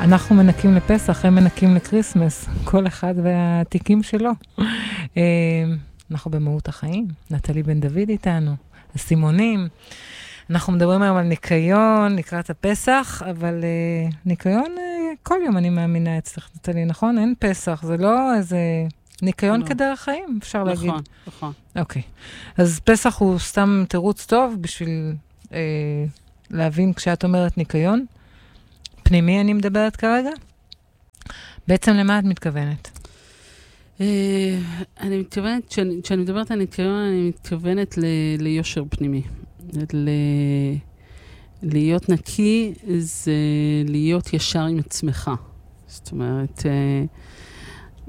אנחנו מנקים לפסח, הם מנקים לקריסמס, כל אחד והתיקים שלו. אנחנו במהות החיים, נטלי בן דוד איתנו, הסימונים. אנחנו מדברים היום על ניקיון לקראת הפסח, אבל ניקיון כל יום אני מאמינה אצלך, נטלי, נכון? אין פסח, זה לא איזה ניקיון כדרך חיים, אפשר להגיד. נכון, נכון. אוקיי. אז פסח הוא סתם תירוץ טוב בשביל להבין כשאת אומרת ניקיון. פנימי אני מדברת כרגע? בעצם למה את מתכוונת? אני מתכוונת, כשאני מדברת על ניקיון, אני מתכוונת ליושר פנימי. להיות נקי זה להיות ישר עם עצמך. זאת אומרת,